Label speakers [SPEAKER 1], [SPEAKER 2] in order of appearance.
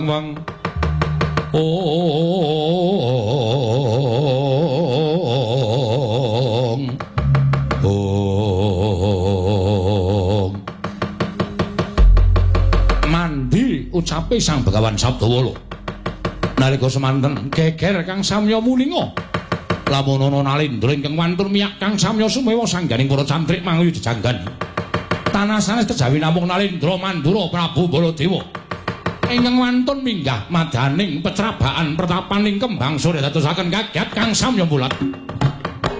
[SPEAKER 1] wang mandi ucape Sang Begawan Sabdawala nalika semanten geger Kang Samya muninga lamun ana Nalendra ingkang wantun miyak Kang Samya sumewa sangganing para cantrik mangluyu jejanggan tanah sanes kejawi namung Nalendra Mandura Prabu Baladewa ingkang wantun minggah madaning pecrabaan pertapaning Kembang Surya dadosaken kagiat Kang Samya Mulat